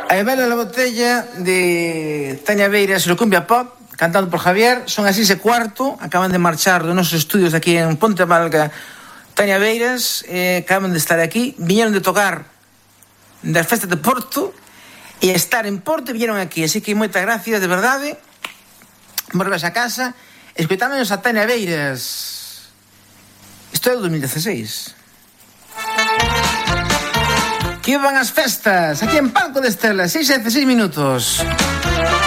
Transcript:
A Vela la Botella de Tania Beiras e o Cumbia Pop, cantado por Javier. Son as 6:15, acaban de marchar dos nosos estudios aquí en Ponte Malga Tania Beiras, acaban de estar aquí, viñeron de tocar das festas de Porto e estar en Porto e viñeron aquí, así que moitas gracias, de verdade. Volves a casa, escoitámonos a Tania Beiras. Isto é o 2016. Que van as festas aquí en Palco de Estela, 6:16 minutos.